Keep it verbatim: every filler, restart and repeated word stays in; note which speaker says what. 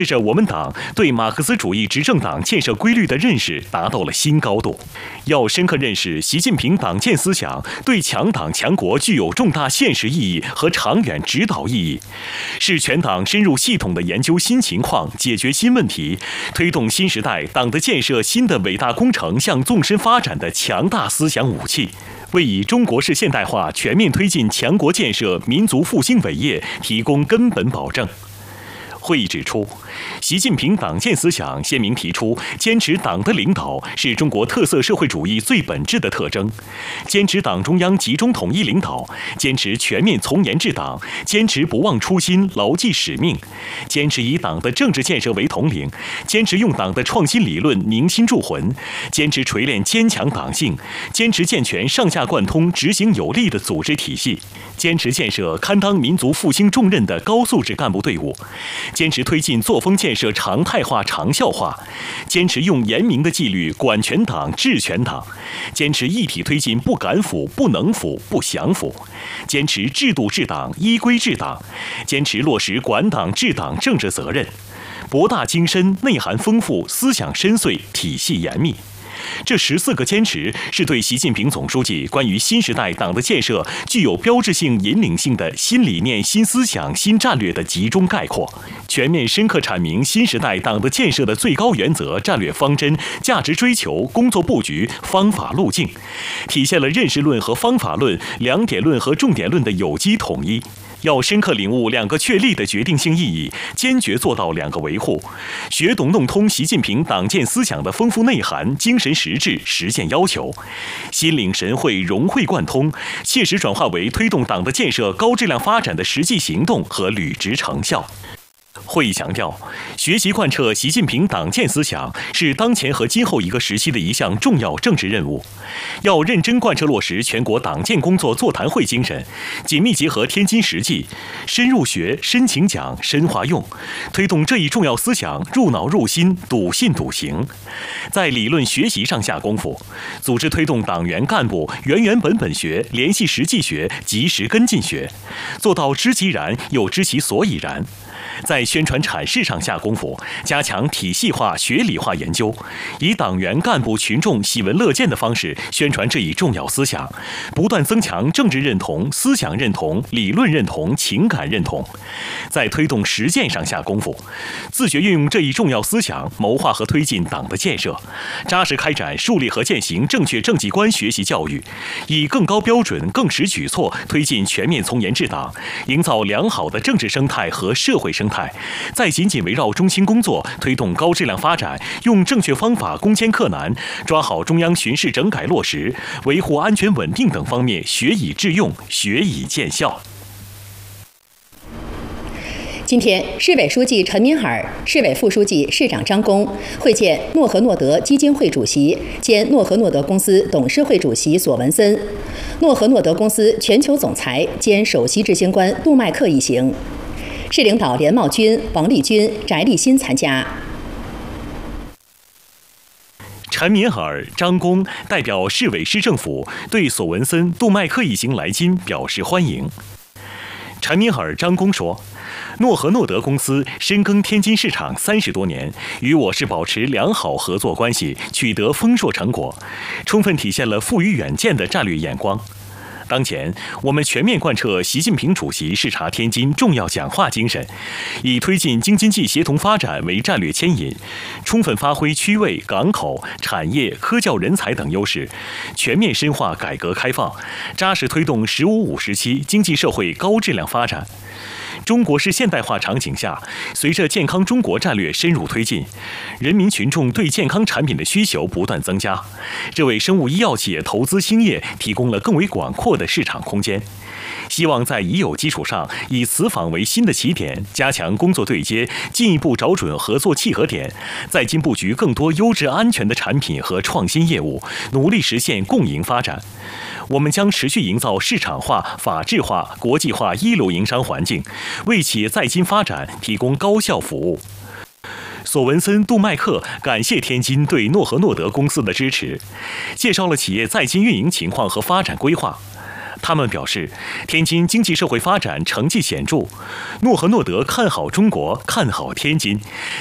Speaker 1: 着我们党对马克思主义执政党建设规律的认识达到了新高度。要深刻认识习近平党建思想对强党强国具有重大现实意义和长远指导意义，是全党深入系统地研究新情况、解决新问题、推动新时代党的建设新的伟大工程向纵深发展的强大思想武器，为以中国式现代化全面推进强国建设、民族复兴伟业提供根本保证。会议指出，习近平党建思想鲜明提出，坚持党的领导是中国特色社会主义最本质的特征，坚持党中央集中统一领导，坚持全面从严治党，坚持不忘初心、牢记使命，坚持以党的政治建设为统领，坚持用党的创新理论凝心铸魂，坚持锤炼坚强党性，坚持健全上下贯通、执行有力的组织体系，坚持建设堪当民族复兴重任的高素质干部队伍，坚持推进作风建设常态化、长效化，坚持用严明的纪律管全党、治全党，坚持一体推进不敢腐、不能腐、不想腐，坚持制度治党、依规治党，坚持落实管党治党政治责任，博大精深、内涵丰富、思想深邃、体系严密。这十四个坚持是对习近平总书记关于新时代党的建设具有标志性引领性的新理念、新思想、新战略的集中概括，全面深刻阐明新时代党的建设的最高原则、战略方针、价值追求、工作布局、方法路径，体现了认识论和方法论、两点论和重点论的有机统一。要深刻领悟两个确立的决定性意义，坚决做到两个维护，学懂弄通习近平党建思想的丰富内涵、精神实质、实践要求，心领神会、融会贯通，切实转化为推动党的建设高质量发展的实际行动和履职成效。会议强调，学习贯彻习近平党建思想是当前和今后一个时期的一项重要政治任务。要认真贯彻落实全国党建工作座谈会精神，紧密结合天津实际，深入学、深情讲、深化用，推动这一重要思想入脑入心、笃信笃行。在理论学习上下功夫，组织推动党员干部原原本本学、联系实际学、及时跟进学，做到知其然又知其所以然。在宣传阐释上下功夫，加强体系化、学理化研究，以党员干部群众喜闻乐见的方式宣传这一重要思想，不断增强政治认同、思想认同、理论认同、情感认同。在推动实践上下功夫，自觉运用这一重要思想，谋划和推进党的建设，扎实开展树立和践行正确政绩观学习教育，以更高标准、更实举措推进全面从严治党，营造良好的政治生态和社会生态，再紧紧围绕中心工作，推动高质量发展，用正确方法攻坚克难，抓好中央巡视整改落实、维护安全稳定等方面学以致用、学以见效。
Speaker 2: 今天，市委书记陈敏尔、市委副书记、市长张工会见诺和诺德基金会主席兼诺和诺德公司董事会主席索文森，诺和诺德公司全球总裁兼首席执行官杜麦克一行。市领导连茂军、王立军、翟立新参加。
Speaker 1: 陈敏尔、张工代表市委市政府对索文森、杜麦克一行来津表示欢迎。陈敏尔、张工说，诺和诺德公司深耕天津市场三十多年，与我市保持良好合作关系，取得丰硕成果，充分体现了富于远见的战略眼光。当前，我们全面贯彻习近平主席视察天津重要讲话精神，以推进京津冀协同发展为战略牵引，充分发挥区位、港口、产业、科教人才等优势，全面深化改革开放，扎实推动“十五五”时期经济社会高质量发展。中国式现代化场景下，随着健康中国战略深入推进，人民群众对健康产品的需求不断增加，这为生物医药企业投资兴业提供了更为广阔的市场空间。希望在已有基础上，以此访为新的起点，加强工作对接，进一步找准合作契合点，在京布局更多优质安全的产品和创新业务，努力实现共赢发展。我们将持续营造市场化、法治化、国际化一流营商环境，为企业在京发展提供高效服务。索文森、杜麦克感谢天津对诺和诺德公司的支持，介绍了企业在京运营情况和发展规划。 他们表示，天津经济社会发展成绩显著，诺和诺德看好中国，看好天津，